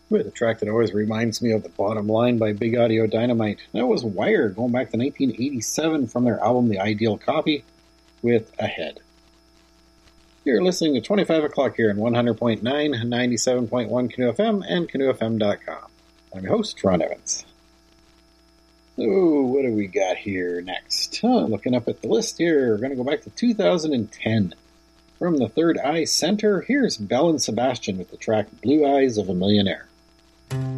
with a track that always reminds me of The Bottom Line by Big Audio Dynamite. That was Wire, going back to 1987 from their album The Ideal Copy, with Ahead. You're listening to 25 o'clock here on 100.9, 97.1 Canoe FM, and canoefm.com. I'm your host, Ron Evans. So, what do we got here next? Looking up at the list here, we're going to go back to 2010. From the Third Eye Center, here's Belle and Sebastian with the track Blue Eyes of a Millionaire.